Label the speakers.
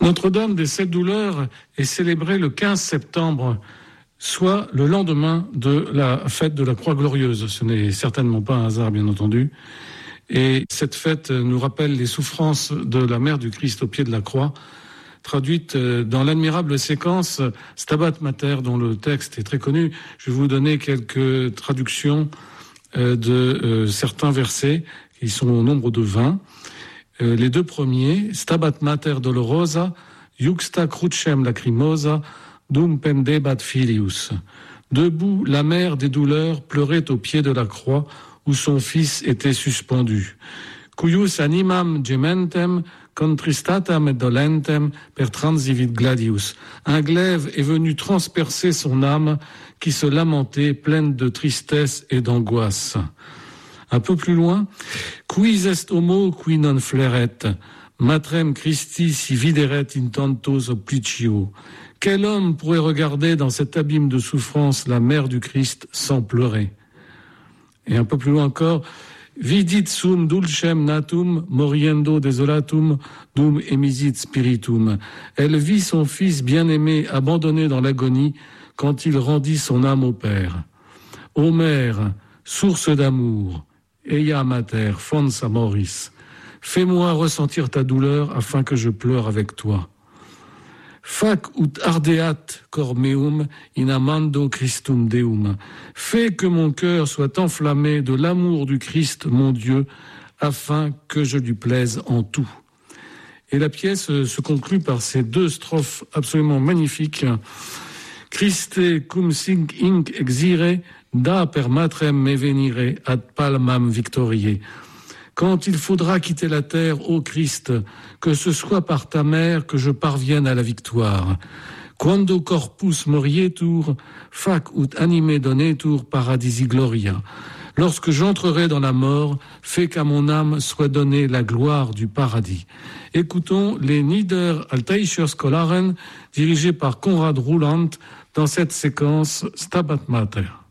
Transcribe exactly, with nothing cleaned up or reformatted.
Speaker 1: Notre-Dame des Sept Douleurs est célébrée le quinze septembre, soit le lendemain de la fête de la Croix Glorieuse. Ce n'est certainement pas un hasard, bien entendu. Et cette fête nous rappelle les souffrances de la mère du Christ au pied de la croix, traduite dans l'admirable séquence Stabat Mater, dont le texte est très connu. Je vais vous donner quelques traductions de certains versets, qui sont au nombre de vingt. Les deux premiers, Stabat Mater Dolorosa, Juxta Crucem Lacrimosa, Dum pendebat filius. Debout, la mère des douleurs pleurait au pied de la croix où son fils était suspendu. Cuius animam gementem contristatam et dolentem per transivit gladius. Un glaive est venu transpercer son âme qui se lamentait, pleine de tristesse et d'angoisse. Un peu plus loin, quis est homo qui non fleret, matrem Christi si videret in tantos oblicio. Quel homme pourrait regarder dans cet abîme de souffrance la mère du Christ sans pleurer? Et un peu plus loin encore, vidit sum dulcem natum moriendo desolatum dum emisit spiritum. Elle vit son fils bien-aimé abandonné dans l'agonie quand il rendit son âme au Père. Ô mère, source d'amour, eia mater, fons amoris, fais-moi ressentir ta douleur afin que je pleure avec toi. Fac ut ardeat cor meum in amando Christum Deum. Fais que mon cœur soit enflammé de l'amour du Christ, mon Dieu, afin que je lui plaise en tout. Et la pièce se conclut par ces deux strophes absolument magnifiques. Christe cum sic inc exire, da per matrem me venire ad palmam victoriae. Quand il faudra quitter la terre, ô Christ, que ce soit par ta mère que je parvienne à la victoire. Quando corpus morietur, fac ut anime donetur paradisi gloria. Lorsque j'entrerai dans la mort, fais qu'à mon âme soit donnée la gloire du paradis. Écoutons les Nieder Altaischer Scholaren, dirigés par Konrad Ruland, dans cette séquence Stabat Mater.